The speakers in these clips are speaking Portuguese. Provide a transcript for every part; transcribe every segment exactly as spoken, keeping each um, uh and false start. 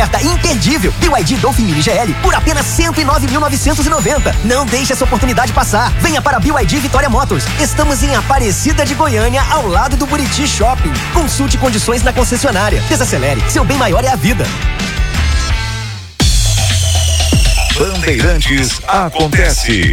oferta imperdível. B Y D Dolphin Mini G L por apenas cento e nove mil novecentos e noventa. Não deixe essa oportunidade passar. Venha para B Y D Vitória Motors. Estamos em Aparecida de Goiânia, ao lado do Buriti Shopping. Consulte condições na concessionária. Desacelere, seu bem maior é a vida. Bandeirantes acontece.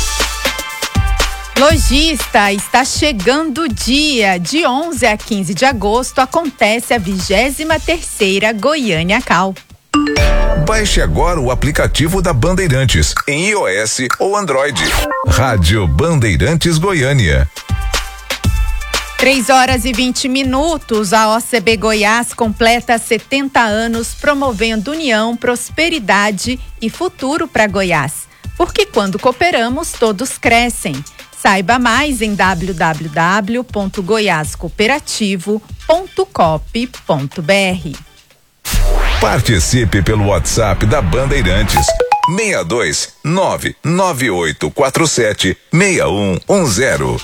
Lojista, está chegando o dia. De onze a quinze de agosto acontece a vigésima terceira Goiânia Cal. Baixe agora o aplicativo da Bandeirantes em iOS ou Android. Rádio Bandeirantes Goiânia. três horas e vinte minutos, a O C B Goiás completa setenta anos promovendo união, prosperidade e futuro para Goiás. Porque quando cooperamos, todos crescem. Saiba mais em w w w ponto goiás cooperativo ponto cop ponto b r. Participe pelo WhatsApp da Bandeirantes seis dois nove nove oito quatro sete seis um um zero.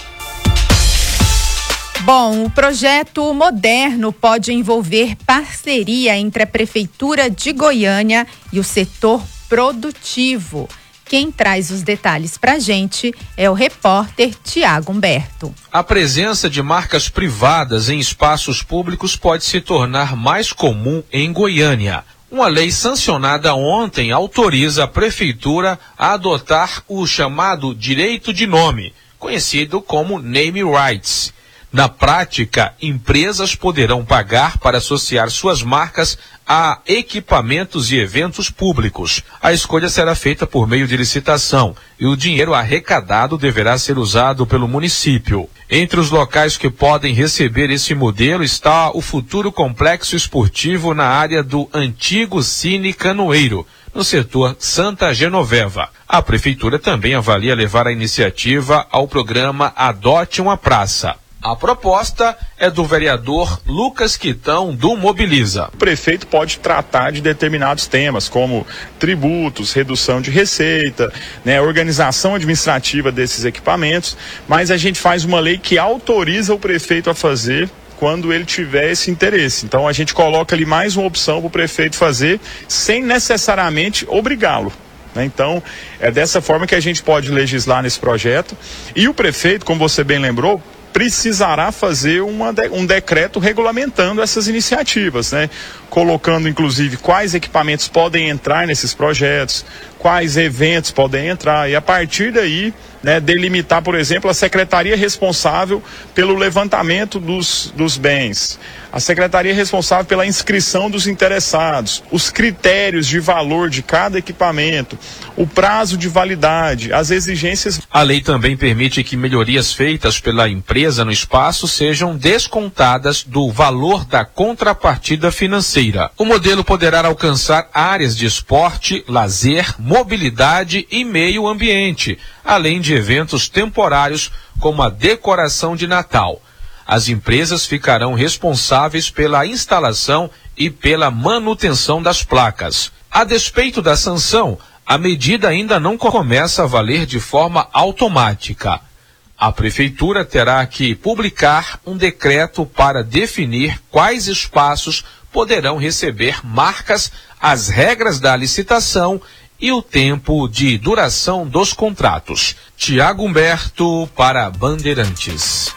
Bom, o projeto Moderno pode envolver parceria entre a Prefeitura de Goiânia e o setor produtivo. Quem traz os detalhes pra gente é o repórter Tiago Humberto. A presença de marcas privadas em espaços públicos pode se tornar mais comum em Goiânia. Uma lei sancionada ontem autoriza a Prefeitura a adotar o chamado direito de nome, conhecido como name rights. Na prática, empresas poderão pagar para associar suas marcas a equipamentos e eventos públicos. A escolha será feita por meio de licitação e o dinheiro arrecadado deverá ser usado pelo município. Entre os locais que podem receber esse modelo está o futuro complexo esportivo na área do antigo Cine Canoeiro, no setor Santa Genoveva. A Prefeitura também avalia levar a iniciativa ao programa Adote uma Praça. A proposta é do vereador Lucas Quitão, do Mobiliza. O prefeito pode tratar de determinados temas, como tributos, redução de receita, né, organização administrativa desses equipamentos, mas a gente faz uma lei que autoriza o prefeito a fazer quando ele tiver esse interesse. Então a gente coloca ali mais uma opção para o prefeito fazer, sem necessariamente obrigá-lo. Então, é dessa forma que a gente pode legislar nesse projeto. E o prefeito, como você bem lembrou, precisará fazer uma, um decreto regulamentando essas iniciativas, né? Colocando, inclusive, quais equipamentos podem entrar nesses projetos, quais eventos podem entrar, e a partir daí, né, delimitar, por exemplo, a secretaria responsável pelo levantamento dos, dos bens, a secretaria responsável pela inscrição dos interessados, os critérios de valor de cada equipamento, o prazo de validade, as exigências. A lei também permite que melhorias feitas pela empresa no espaço sejam descontadas do valor da contrapartida financeira. O modelo poderá alcançar áreas de esporte, lazer, mobilidade e meio ambiente, além de eventos temporários como a decoração de Natal. As empresas ficarão responsáveis pela instalação e pela manutenção das placas. A despeito da sanção, a medida ainda não começa a valer de forma automática. A Prefeitura terá que publicar um decreto para definir quais espaços poderão receber marcas, as regras da licitação e o tempo de duração dos contratos. Tiago Humberto para Bandeirantes.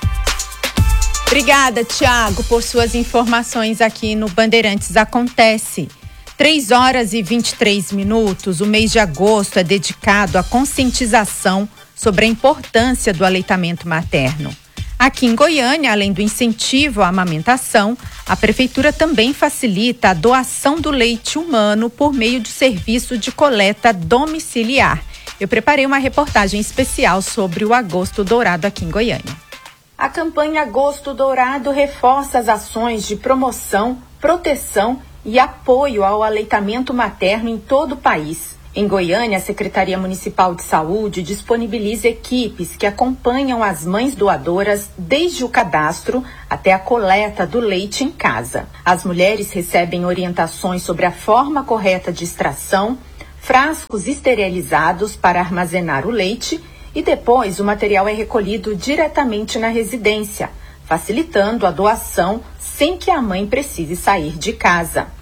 Obrigada, Tiago, por suas informações aqui no Bandeirantes Acontece. três horas e vinte e três minutos, o mês de agosto é dedicado à conscientização sobre a importância do aleitamento materno. Aqui em Goiânia, além do incentivo à amamentação, a Prefeitura também facilita a doação do leite humano por meio de serviço de coleta domiciliar. Eu preparei uma reportagem especial sobre o Agosto Dourado aqui em Goiânia. A campanha Agosto Dourado reforça as ações de promoção, proteção e apoio ao aleitamento materno em todo o país. Em Goiânia, a Secretaria Municipal de Saúde disponibiliza equipes que acompanham as mães doadoras desde o cadastro até a coleta do leite em casa. As mulheres recebem orientações sobre a forma correta de extração, frascos esterilizados para armazenar o leite e depois o material é recolhido diretamente na residência, facilitando a doação sem que a mãe precise sair de casa.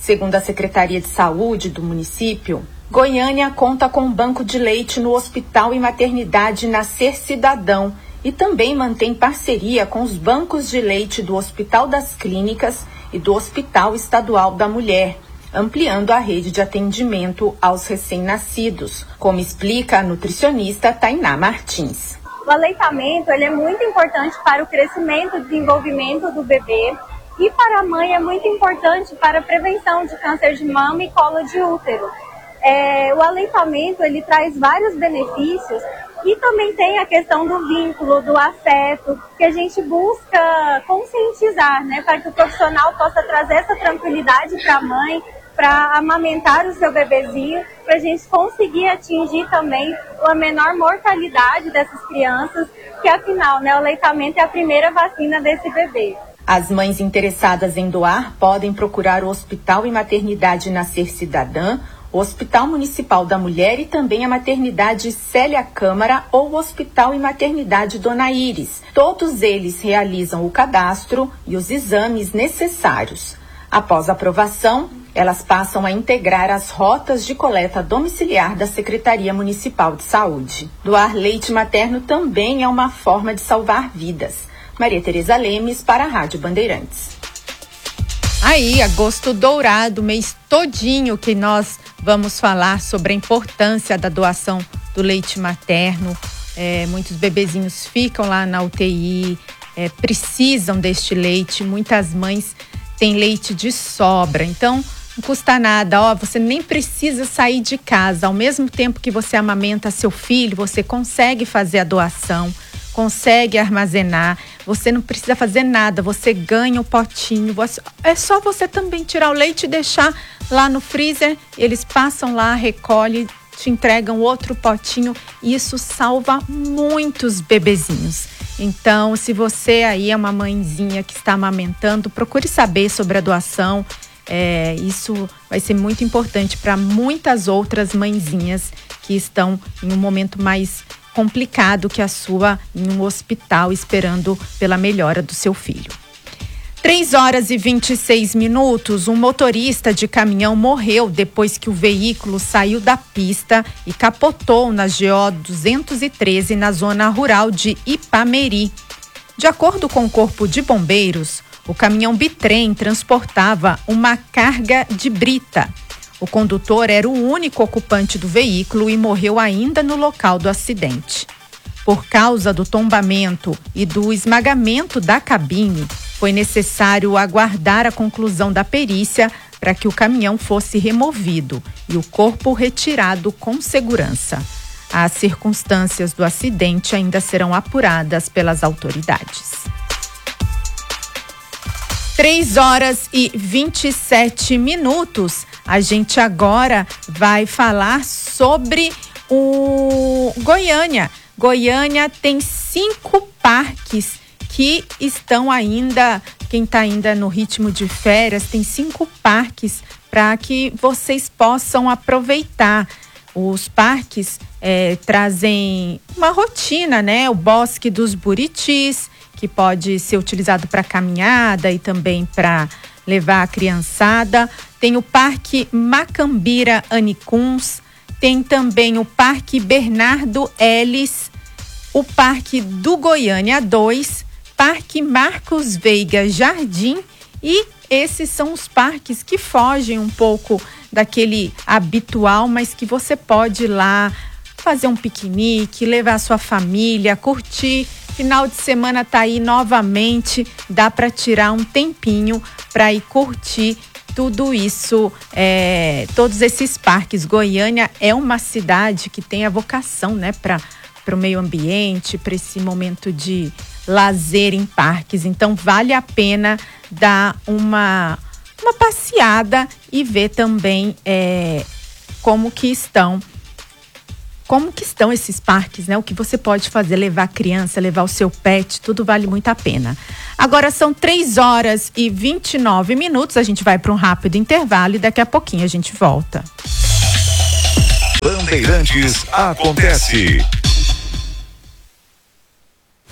Segundo a Secretaria de Saúde do município, Goiânia conta com um banco de leite no Hospital e Maternidade Nascer Cidadão e também mantém parceria com os bancos de leite do Hospital das Clínicas e do Hospital Estadual da Mulher, ampliando a rede de atendimento aos recém-nascidos, como explica a nutricionista Tainá Martins. O aleitamento ele é muito importante para o crescimento e desenvolvimento do bebê e para a mãe é muito importante para a prevenção de câncer de mama e colo de útero. É, o aleitamento ele traz vários benefícios e também tem a questão do vínculo, do afeto, que a gente busca conscientizar, né, para que o profissional possa trazer essa tranquilidade para a mãe, para amamentar o seu bebezinho, para a gente conseguir atingir também a menor mortalidade dessas crianças, que afinal, né, o aleitamento é a primeira vacina desse bebê. As mães interessadas em doar podem procurar o Hospital e Maternidade Nascer Cidadã, o Hospital Municipal da Mulher e também a Maternidade Célia Câmara ou o Hospital e Maternidade Dona Iris. Todos eles realizam o cadastro e os exames necessários. Após a aprovação, elas passam a integrar as rotas de coleta domiciliar da Secretaria Municipal de Saúde. Doar leite materno também é uma forma de salvar vidas. Maria Tereza Lemes para a Rádio Bandeirantes. Aí, agosto dourado, mês todinho que nós vamos falar sobre a importância da doação do leite materno. É, muitos bebezinhos ficam lá na U T I, é, precisam deste leite. Muitas mães têm leite de sobra, então não custa nada. Ó, você nem precisa sair de casa. Ao mesmo tempo que você amamenta seu filho, você consegue fazer a doação, consegue armazenar, você não precisa fazer nada, você ganha o potinho, você, é só você também tirar o leite e deixar lá no freezer, eles passam lá, recolhem, te entregam outro potinho, e isso salva muitos bebezinhos. Então, se você aí é uma mãezinha que está amamentando, procure saber sobre a doação, é, isso vai ser muito importante para muitas outras mãezinhas que estão em um momento mais complicado que a sua em um hospital esperando pela melhora do seu filho. três horas e vinte e seis minutos, um motorista de caminhão morreu depois que o veículo saiu da pista e capotou na G O duzentos e treze na zona rural de Ipameri. De acordo com o Corpo de Bombeiros, o caminhão bitrem transportava uma carga de brita. O condutor era o único ocupante do veículo e morreu ainda no local do acidente. Por causa do tombamento e do esmagamento da cabine, foi necessário aguardar a conclusão da perícia para que o caminhão fosse removido e o corpo retirado com segurança. As circunstâncias do acidente ainda serão apuradas pelas autoridades. três horas e vinte e sete minutos. A gente agora vai falar sobre o Goiânia. Goiânia tem cinco parques que estão ainda, quem está ainda no ritmo de férias, tem cinco parques para que vocês possam aproveitar. Os parques é, trazem uma rotina, né? O Bosque dos Buritis, que pode ser utilizado para caminhada e também para levar a criançada. Tem o Parque Macambira Anicuns, tem também o Parque Bernardo Ellis, o Parque do Goiânia dois, Parque Marcos Veiga Jardim, e esses são os parques que fogem um pouco daquele habitual, mas que você pode ir lá fazer um piquenique, levar a sua família, curtir. Final de semana tá aí novamente, dá para tirar um tempinho para ir curtir tudo isso, é, todos esses parques. Goiânia é uma cidade que tem a vocação, né, para o meio ambiente, para esse momento de lazer em parques. Então vale a pena dar uma, uma passeada e ver também é, como que estão Como que estão esses parques, né? O que você pode fazer, levar a criança, levar o seu pet, tudo vale muito a pena. Agora são três horas e vinte e nove minutos, a gente vai para um rápido intervalo e daqui a pouquinho a gente volta. Bandeirantes acontece.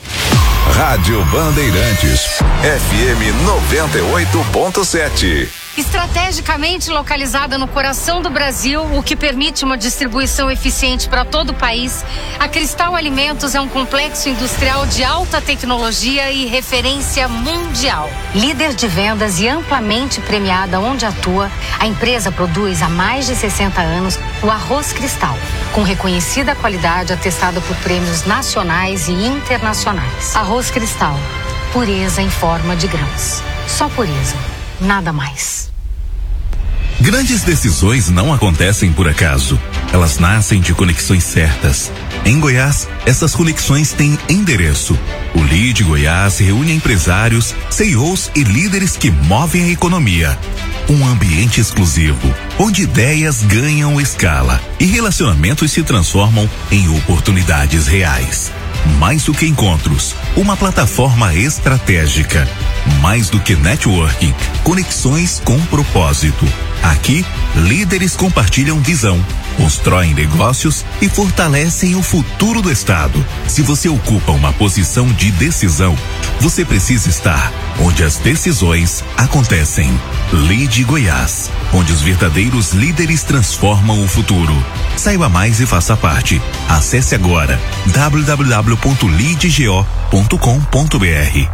Rádio Bandeirantes, F M noventa e oito ponto sete. Estrategicamente localizada no coração do Brasil, o que permite uma distribuição eficiente para todo o país, a Cristal Alimentos é um complexo industrial de alta tecnologia e referência mundial. Líder de vendas e amplamente premiada onde atua, a empresa produz há mais de sessenta anos o arroz Cristal, com reconhecida qualidade atestada por prêmios nacionais e internacionais. Arroz Cristal, pureza em forma de grãos. Só pureza, nada mais. Grandes decisões não acontecem por acaso. Elas nascem de conexões certas. Em Goiás, essas conexões têm endereço. O Lead Goiás reúne empresários, C E Os e líderes que movem a economia. Um ambiente exclusivo, onde ideias ganham escala e relacionamentos se transformam em oportunidades reais. Mais do que encontros, uma plataforma estratégica. Mais do que networking, conexões com propósito. Aqui, líderes compartilham visão, constroem negócios e fortalecem o futuro do estado. Se você ocupa uma posição de decisão, você precisa estar onde as decisões acontecem. Lead Goiás, onde os verdadeiros líderes transformam o futuro. Saiba mais e faça parte. Acesse agora w w w ponto lead go ponto com ponto b r.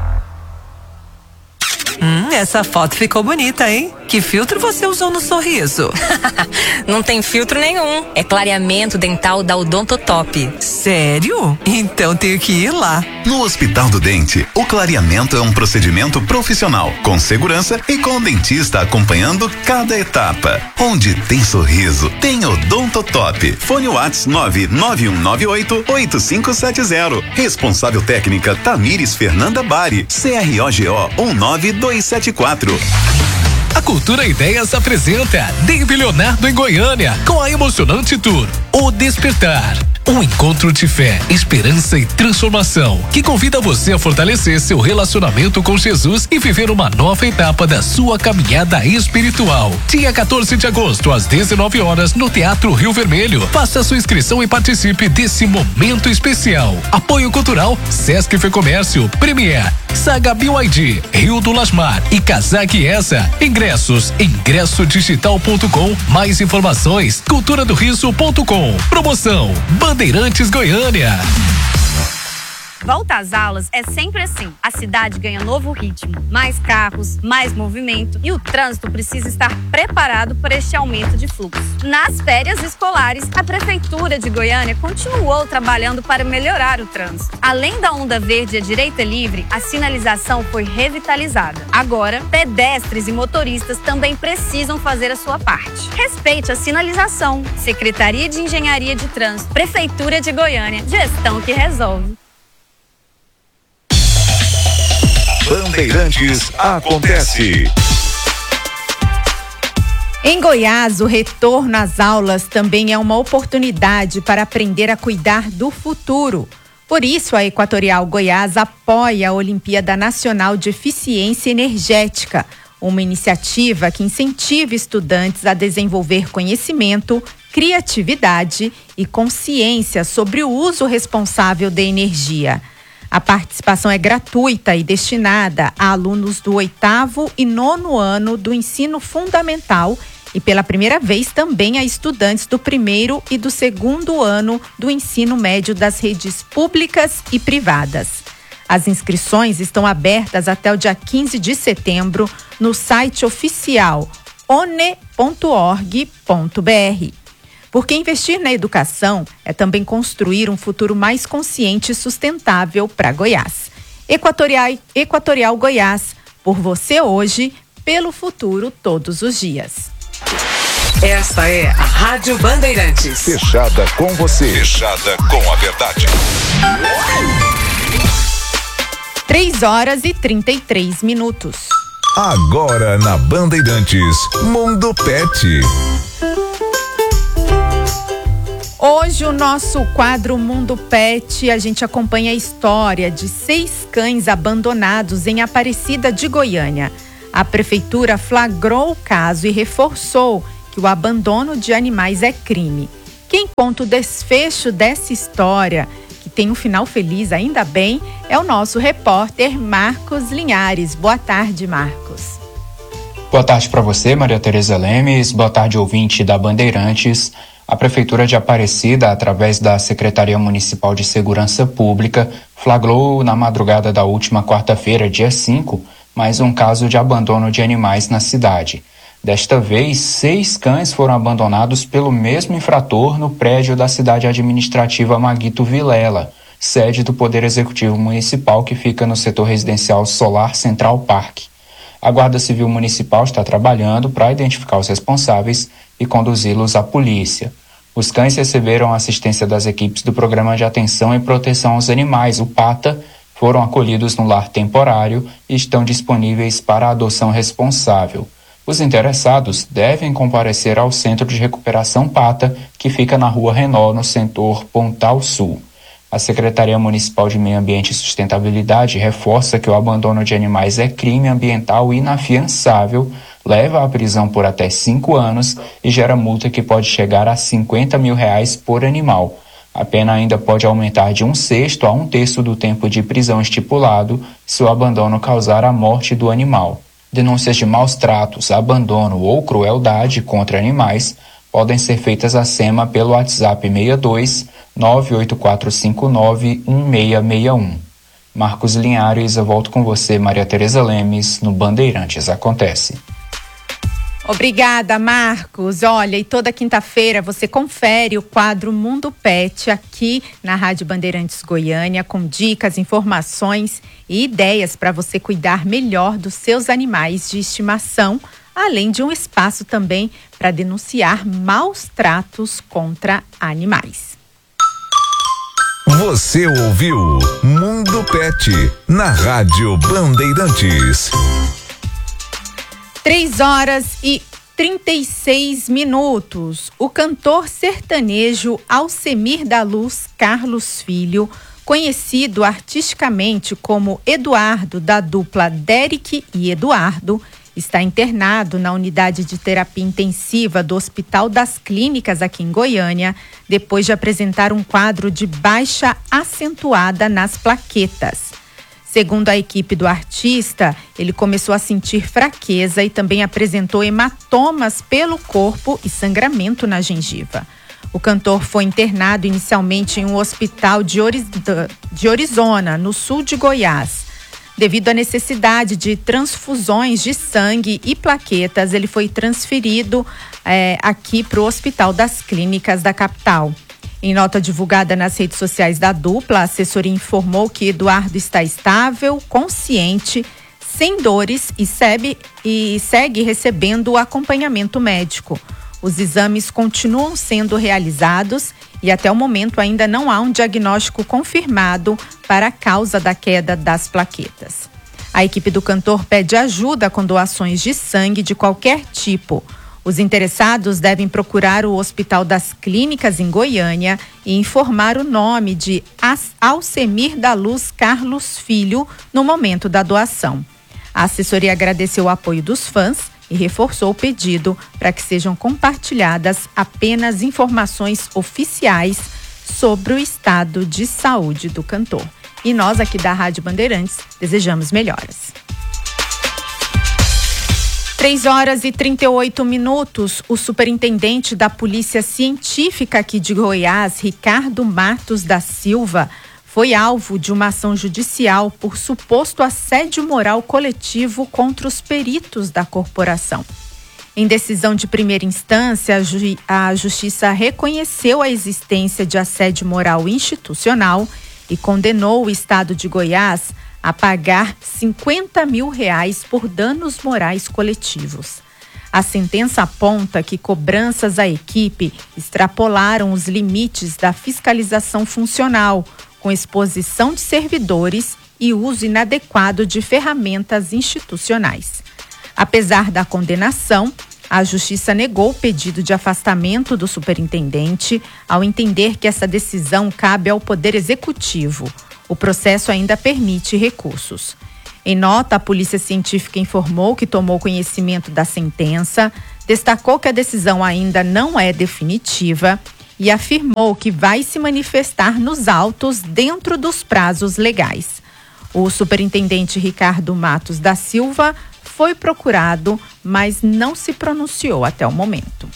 Hum, essa foto ficou bonita, hein? Que filtro você usou no sorriso? Não tem filtro nenhum. É clareamento dental da Odontotop. Sério? Então tenho que ir lá. No Hospital do Dente, o clareamento é um procedimento profissional, com segurança e com o dentista acompanhando cada etapa. Onde tem sorriso, tem Odontotop. Fone WhatsApp nove nove um nove oito oito cinco sete zero. Responsável técnica Tamires Fernanda Bari. C R O G O um nove dois sete quatro. A Cultura Ideias apresenta Dave Leonardo em Goiânia, com a emocionante tour O Despertar. Um encontro de fé, esperança e transformação que convida você a fortalecer seu relacionamento com Jesus e viver uma nova etapa da sua caminhada espiritual. Dia quatorze de agosto, às dezenove horas, no Teatro Rio Vermelho. Faça sua inscrição e participe desse momento especial. Apoio Cultural, Sesc Fecomércio, Premier, Saga B Y D, Rio do Lasmar e Casaque Essa. Ingressos, ingresso digital ponto com. Mais informações, cultura do riso ponto com. Promoção, Bandeirantes Goiânia. Volta às aulas é sempre assim. A cidade ganha novo ritmo, mais carros, mais movimento e o trânsito precisa estar preparado para este aumento de fluxo. Nas férias escolares, a Prefeitura de Goiânia continuou trabalhando para melhorar o trânsito. Além da onda verde e a direita livre, a sinalização foi revitalizada. Agora, pedestres e motoristas também precisam fazer a sua parte. Respeite a sinalização. Secretaria de Engenharia de Trânsito, Prefeitura de Goiânia, gestão que resolve. Bandeirantes acontece. Em Goiás, o retorno às aulas também é uma oportunidade para aprender a cuidar do futuro. Por isso, a Equatorial Goiás apoia a Olimpíada Nacional de Eficiência Energética, uma iniciativa que incentiva estudantes a desenvolver conhecimento, criatividade e consciência sobre o uso responsável da energia. A participação é gratuita e destinada a alunos do oitavo e nono ano do ensino fundamental e pela primeira vez também a estudantes do primeiro e do segundo ano do ensino médio das redes públicas e privadas. As inscrições estão abertas até o dia quinze de setembro no site oficial one ponto org ponto b r. Porque investir na educação é também construir um futuro mais consciente e sustentável para Goiás. Equatorial, Equatorial Goiás, por você hoje, pelo futuro todos os dias. Esta é a Rádio Bandeirantes. Fechada com você. Fechada com a verdade. três horas e trinta e três minutos. Agora na Bandeirantes, Mundo Pet. Hoje o nosso quadro Mundo Pet, a gente acompanha a história de seis cães abandonados em Aparecida de Goiânia. A prefeitura flagrou o caso e reforçou que o abandono de animais é crime. Quem conta o desfecho dessa história, que tem um final feliz ainda bem, é o nosso repórter Marcos Linhares. Boa tarde, Marcos. Boa tarde para você, Maria Tereza Lemes. Boa tarde, ouvinte da Bandeirantes. A Prefeitura de Aparecida, através da Secretaria Municipal de Segurança Pública, flagrou na madrugada da última quarta-feira, dia cinco, mais um caso de abandono de animais na cidade. Desta vez, seis cães foram abandonados pelo mesmo infrator no prédio da cidade administrativa Maguito Vilela, sede do Poder Executivo Municipal, que fica no setor residencial Solar Central Parque. A Guarda Civil Municipal está trabalhando para identificar os responsáveis e conduzi-los à polícia. Os cães receberam a assistência das equipes do Programa de Atenção e Proteção aos Animais, o PATA, foram acolhidos no lar temporário e estão disponíveis para a adoção responsável. Os interessados devem comparecer ao Centro de Recuperação PATA, que fica na Rua Renault, no setor Pontal Sul. A Secretaria Municipal de Meio Ambiente e Sustentabilidade reforça que o abandono de animais é crime ambiental inafiançável, leva à prisão por até cinco anos e gera multa que pode chegar a cinquenta mil reais por animal. A pena ainda pode aumentar de um sexto a um terço do tempo de prisão estipulado se o abandono causar a morte do animal. Denúncias de maus tratos, abandono ou crueldade contra animais podem ser feitas à SEMA pelo WhatsApp seis dois nove oito quatro cinco nove um seis seis um. Marcos Linhares, eu volto com você, Maria Tereza Lemes, no Bandeirantes Acontece. Obrigada, Marcos. Olha, e toda quinta-feira você confere o quadro Mundo Pet aqui na Rádio Bandeirantes Goiânia, com dicas, informações e ideias para você cuidar melhor dos seus animais de estimação, além de um espaço também para denunciar maus tratos contra animais. Você ouviu Mundo Pet na Rádio Bandeirantes. Três horas e trinta e seis minutos. O cantor sertanejo Alcemir da Luz Carlos Filho, conhecido artisticamente como Eduardo, da dupla Derek e Eduardo, está internado na unidade de terapia intensiva do Hospital das Clínicas aqui em Goiânia, depois de apresentar um quadro de baixa acentuada nas plaquetas. Segundo a equipe do artista, ele começou a sentir fraqueza e também apresentou hematomas pelo corpo e sangramento na gengiva. O cantor foi internado inicialmente em um hospital de, Oriz... de Orizona, no sul de Goiás. Devido à necessidade de transfusões de sangue e plaquetas, ele foi transferido é, aqui para o Hospital das Clínicas da capital. Em nota divulgada nas redes sociais da dupla, a assessoria informou que Eduardo está estável, consciente, sem dores e segue, e segue recebendo o acompanhamento médico. Os exames continuam sendo realizados e até o momento ainda não há um diagnóstico confirmado para a causa da queda das plaquetas. A equipe do cantor pede ajuda com doações de sangue de qualquer tipo. Os interessados devem procurar o Hospital das Clínicas em Goiânia e informar o nome de Alcemir da Luz Carlos Filho no momento da doação. A assessoria agradeceu o apoio dos fãs e reforçou o pedido para que sejam compartilhadas apenas informações oficiais sobre o estado de saúde do cantor. E nós aqui da Rádio Bandeirantes desejamos melhoras. Três horas e trinta e oito minutos, o superintendente da Polícia Científica aqui de Goiás, Ricardo Matos da Silva, foi alvo de uma ação judicial por suposto assédio moral coletivo contra os peritos da corporação. Em decisão de primeira instância, a, ju- a Justiça reconheceu a existência de assédio moral institucional e condenou o Estado de Goiás a pagar cinquenta mil reais por danos morais coletivos. A sentença aponta que cobranças à equipe extrapolaram os limites da fiscalização funcional, com exposição de servidores e uso inadequado de ferramentas institucionais. Apesar da condenação, a Justiça negou o pedido de afastamento do superintendente ao entender que essa decisão cabe ao Poder Executivo. O processo ainda permite recursos. Em nota, a Polícia Científica informou que tomou conhecimento da sentença, destacou que a decisão ainda não é definitiva e afirmou que vai se manifestar nos autos dentro dos prazos legais. O superintendente Ricardo Matos da Silva foi procurado, mas não se pronunciou até o momento.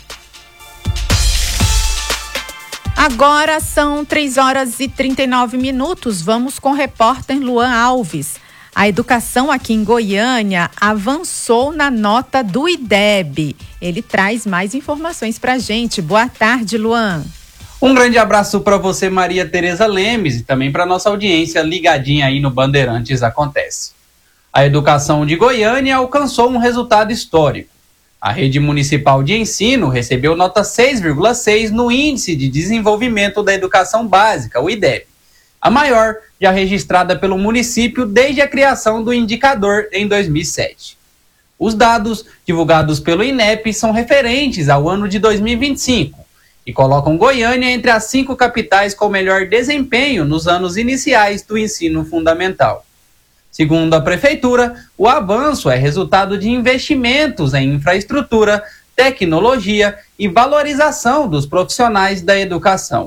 Agora são três horas e trinta e nove minutos. Vamos com o repórter Luan Alves. A educação aqui em Goiânia avançou na nota do I D E B. Ele traz mais informações pra gente. Boa tarde, Luan. Um grande abraço para você, Maria Tereza Lemes, e também para nossa audiência ligadinha aí no Bandeirantes Acontece. A educação de Goiânia alcançou um resultado histórico. A rede municipal de ensino recebeu nota seis vírgula seis no Índice de Desenvolvimento da Educação Básica, o I D E B, a maior já registrada pelo município desde a criação do indicador em dois mil e sete. Os dados divulgados pelo INEP são referentes ao ano de dois mil e vinte e cinco e colocam Goiânia entre as cinco capitais com melhor desempenho nos anos iniciais do ensino fundamental. Segundo a Prefeitura, o avanço é resultado de investimentos em infraestrutura, tecnologia e valorização dos profissionais da educação.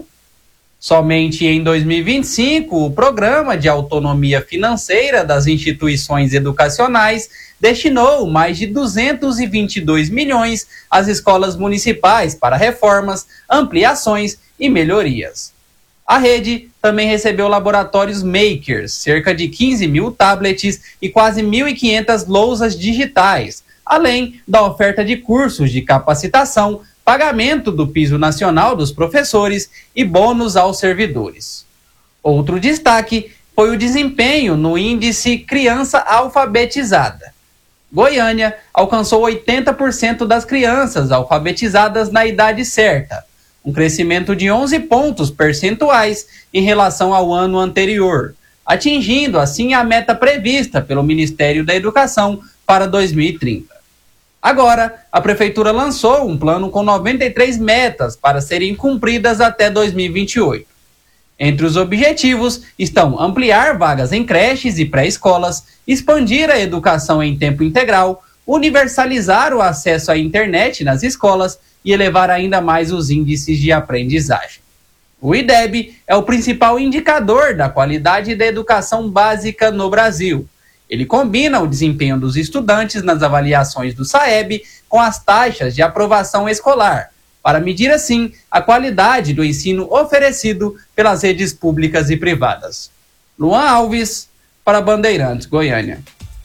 Somente em dois mil e vinte e cinco, o Programa de Autonomia Financeira das Instituições Educacionais destinou mais de duzentos e vinte e dois milhões às escolas municipais para reformas, ampliações e melhorias. A rede também recebeu laboratórios makers, cerca de quinze mil tablets e quase mil e quinhentas lousas digitais, além da oferta de cursos de capacitação, pagamento do piso nacional dos professores e bônus aos servidores. Outro destaque foi o desempenho no índice Criança Alfabetizada. Goiânia alcançou oitenta por cento das crianças alfabetizadas na idade certa, um crescimento de onze pontos percentuais em relação ao ano anterior, atingindo assim a meta prevista pelo Ministério da Educação para dois mil e trinta. Agora, a Prefeitura lançou um plano com noventa e três metas para serem cumpridas até dois mil e vinte e oito. Entre os objetivos estão ampliar vagas em creches e pré-escolas, expandir a educação em tempo integral, universalizar o acesso à internet nas escolas e elevar ainda mais os índices de aprendizagem. O I D E B é o principal indicador da qualidade da educação básica no Brasil. Ele combina o desempenho dos estudantes nas avaliações do SAEB com as taxas de aprovação escolar, para medir assim a qualidade do ensino oferecido pelas redes públicas e privadas. Luan Alves, para Bandeirantes, Goiânia.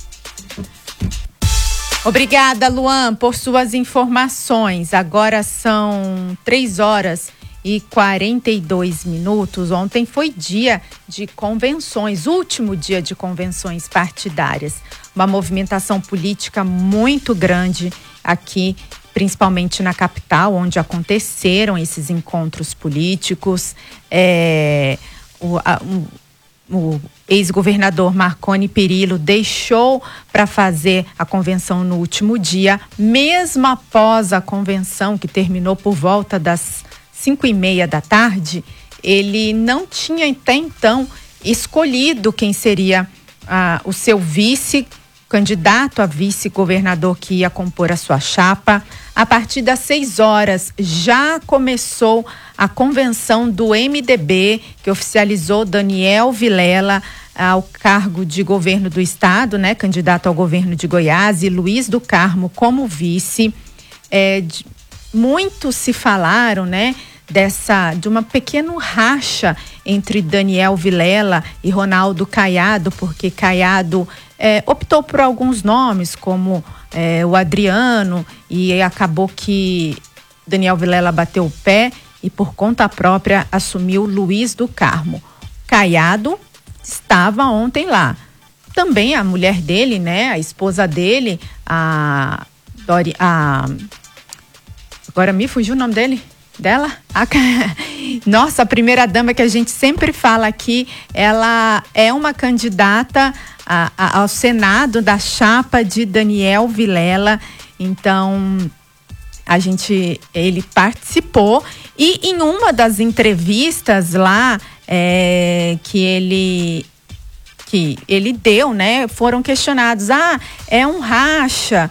Obrigada, Luan, por suas informações. Agora são três horas e quarenta e dois minutos. Ontem foi dia de convenções, último dia de convenções partidárias. Uma movimentação política muito grande aqui, principalmente na capital, onde aconteceram esses encontros políticos. É, o, a, um, o ex-governador Marconi Perillo deixou para fazer a convenção no último dia, mesmo após a convenção, que terminou por volta das cinco e meia da tarde, ele não tinha até então escolhido quem seria ah, o seu vice, candidato a vice-governador que ia compor a sua chapa. A partir das seis horas já começou a convenção do M D B, que oficializou Daniel Vilela ao cargo de governo do estado, né, candidato ao governo de Goiás, e Luiz do Carmo como vice. É, de, muito se falaram, né, dessa, de uma pequena racha entre Daniel Vilela e Ronaldo Caiado, porque Caiado é, optou por alguns nomes, como é, o Adriano, e acabou que Daniel Vilela bateu o pé e por conta própria assumiu Luiz do Carmo. Caiado estava ontem lá. Também a mulher dele, né, a esposa dele, a Dori, a agora me fugiu o nome dele, dela? A, nossa, a primeira dama que a gente sempre fala aqui, ela é uma candidata a, a, ao Senado da chapa de Daniel Vilela. Então, a gente, ele participou e em uma das entrevistas lá é, que ele que ele deu, né, foram questionados, ah, é um racha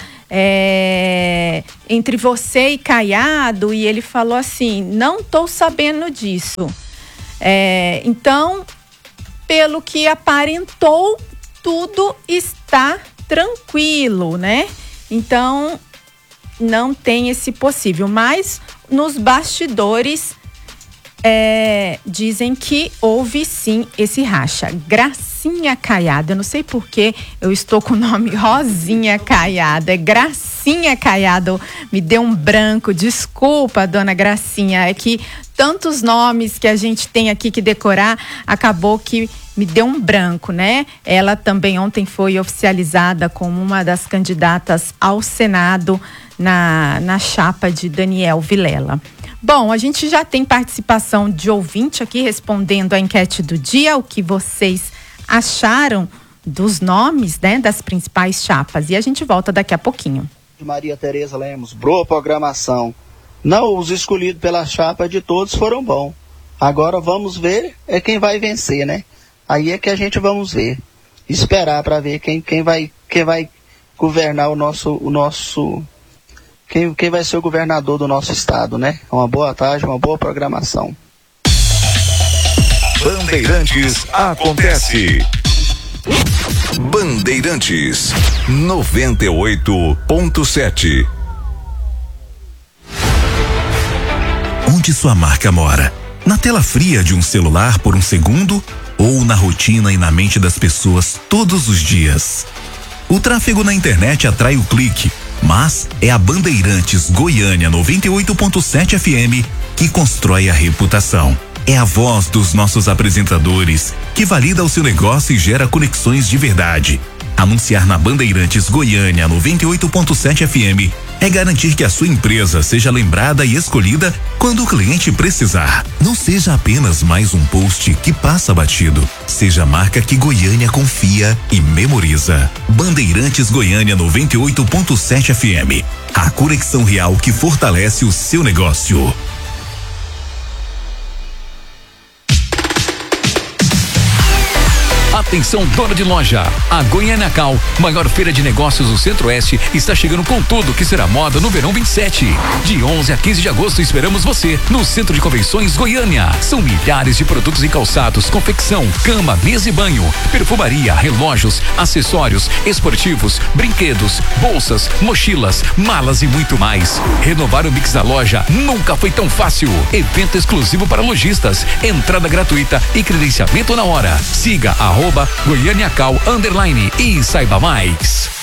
é, entre você e Caiado, e ele falou assim, não estou sabendo disso. É, então, pelo que aparentou, tudo está tranquilo, né? Então, não tem esse possível. Mas nos bastidores é, dizem que houve sim esse racha. Gracinha Caiada, eu não sei por que eu estou com o nome Rosinha Caiada, é Gracinha Caiada, me deu um branco, desculpa, dona Gracinha, é que tantos nomes que a gente tem aqui que decorar, acabou que me deu um branco, né? Ela também ontem foi oficializada como uma das candidatas ao Senado na, na chapa de Daniel Vilela. Bom, a gente já tem participação de ouvinte aqui respondendo a enquete do dia, o que vocês acharam dos nomes, né, das principais chapas. E a gente volta daqui a pouquinho. Maria Tereza Lemos, boa programação. Não, os escolhidos pela chapa de todos foram bons. Agora vamos ver é quem vai vencer, né? Aí é que a gente vamos ver. Esperar para ver quem, quem, vai, quem vai governar o nosso... O nosso quem, quem vai ser o governador do nosso estado, né? Uma boa tarde, uma boa programação. Bandeirantes acontece. Bandeirantes noventa e oito ponto sete. Onde sua marca mora? Na tela fria de um celular por um segundo ou na rotina e na mente das pessoas todos os dias? O tráfego na internet atrai o clique, mas é a Bandeirantes Goiânia noventa e oito ponto sete F M que constrói a reputação. É a voz dos nossos apresentadores que valida o seu negócio e gera conexões de verdade. Anunciar na Bandeirantes Goiânia noventa e oito ponto sete F M é garantir que a sua empresa seja lembrada e escolhida quando o cliente precisar. Não seja apenas mais um post que passa batido. Seja a marca que Goiânia confia e memoriza. Bandeirantes Goiânia noventa e oito ponto sete F M. A conexão real que fortalece o seu negócio. Atenção, dona de loja, a Goiânia Cal, maior feira de negócios do Centro-Oeste, está chegando com tudo que será moda no verão vinte e sete. De onze a quinze de agosto esperamos você no Centro de Convenções Goiânia. São milhares de produtos em calçados, confecção, cama, mesa e banho, perfumaria, relógios, acessórios, esportivos, brinquedos, bolsas, mochilas, malas e muito mais. Renovar o mix da loja nunca foi tão fácil. Evento exclusivo para lojistas, entrada gratuita e credenciamento na hora. Siga arroba Goiânia Cal underline e saiba mais.